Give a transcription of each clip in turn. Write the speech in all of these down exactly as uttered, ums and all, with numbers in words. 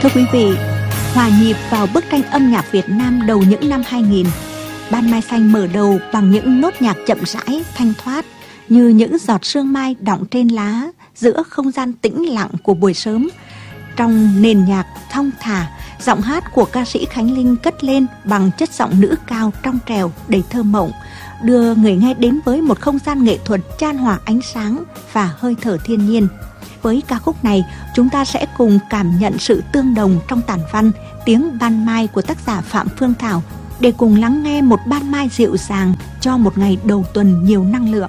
Thưa quý vị, hòa nhịp vào bức tranh âm nhạc Việt Nam đầu những năm hai nghìn, Ban Mai Xanh mở đầu bằng những nốt nhạc chậm rãi, thanh thoát như những giọt sương mai đọng trên lá giữa không gian tĩnh lặng của buổi sớm. Trong nền nhạc thong thả, giọng hát của ca sĩ Khánh Linh cất lên bằng chất giọng nữ cao trong trẻo đầy thơ mộng, đưa người nghe đến với một không gian nghệ thuật chan hòa ánh sáng và hơi thở thiên nhiên. Với ca khúc này, chúng ta sẽ cùng cảm nhận sự tương đồng trong tản văn Tiếng Ban Mai của tác giả Phạm Phương Thảo, để cùng lắng nghe một ban mai dịu dàng cho một ngày đầu tuần nhiều năng lượng.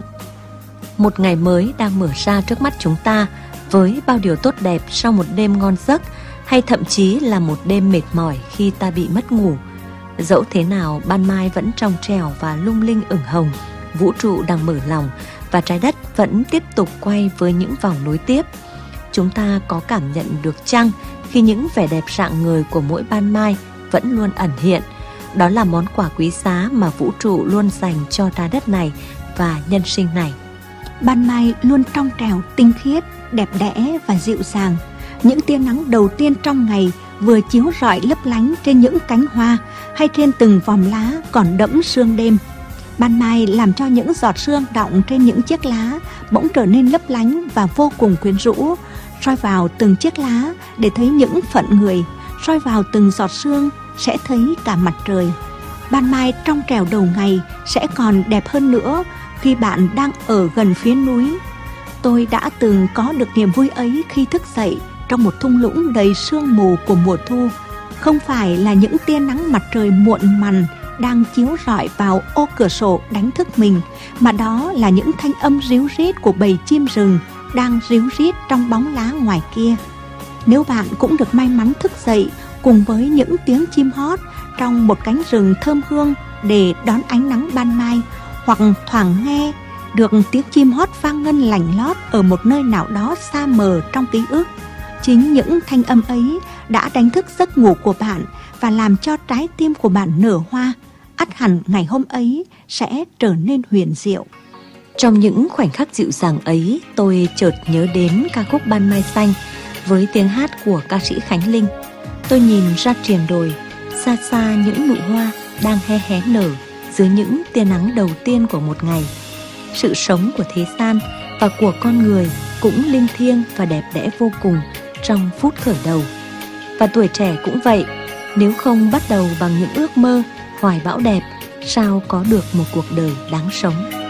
Một ngày mới đang mở ra trước mắt chúng ta với bao điều tốt đẹp sau một đêm ngon giấc, hay thậm chí là một đêm mệt mỏi khi ta bị mất ngủ. Dẫu thế nào, ban mai vẫn trong trẻo và lung linh ửng hồng, vũ trụ đang mở lòng và trái đất vẫn tiếp tục quay với những vòng nối tiếp. Chúng ta có cảm nhận được chăng khi những vẻ đẹp rạng ngời của mỗi ban mai vẫn luôn ẩn hiện? Đó là món quà quý giá mà vũ trụ luôn dành cho trái đất này và nhân sinh này. Ban mai luôn trong trẻo, tinh khiết, đẹp đẽ và dịu dàng. Những tia nắng đầu tiên trong ngày vừa chiếu rọi lấp lánh trên những cánh hoa hay trên từng vòm lá còn đẫm sương đêm. Ban mai làm cho những giọt sương đọng trên những chiếc lá bỗng trở nên lấp lánh và vô cùng quyến rũ. Soi vào từng chiếc lá để thấy những phận người, soi vào từng giọt sương sẽ thấy cả mặt trời. Ban mai trong trẻo đầu ngày sẽ còn đẹp hơn nữa khi bạn đang ở gần phía núi. Tôi đã từng có được niềm vui ấy khi thức dậy trong một thung lũng đầy sương mù của mùa thu. Không phải là những tia nắng mặt trời muộn mằn đang chiếu rọi vào ô cửa sổ đánh thức mình, mà đó là những thanh âm ríu rít của bầy chim rừng đang ríu rít trong bóng lá ngoài kia. Nếu bạn cũng được may mắn thức dậy cùng với những tiếng chim hót trong một cánh rừng thơm hương để đón ánh nắng ban mai, hoặc thoảng nghe được tiếng chim hót vang ngân lành lót ở một nơi nào đó xa mờ trong ký ức, chính những thanh âm ấy đã đánh thức giấc ngủ của bạn và làm cho trái tim của bạn nở hoa. Ắt hẳn ngày hôm ấy sẽ trở nên huyền diệu. Trong những khoảnh khắc dịu dàng ấy, tôi chợt nhớ đến ca khúc Ban Mai Xanh với tiếng hát của ca sĩ Khánh Linh. Tôi nhìn ra triền đồi, xa xa những nụ hoa đang hé hé nở dưới những tia nắng đầu tiên của một ngày. Sự sống của thế gian và của con người cũng linh thiêng và đẹp đẽ vô cùng trong phút khởi đầu. Và tuổi trẻ cũng vậy, nếu không bắt đầu bằng những ước mơ, hoài bão đẹp, sao có được một cuộc đời đáng sống.